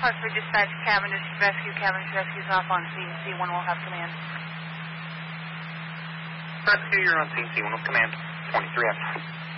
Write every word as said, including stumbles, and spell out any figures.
Hartford Dispatch, Cavendish Rescue, Cavendish Rescue's off on scene. C one will have command. Rescue, you're on scene. C one will command. twenty-three F.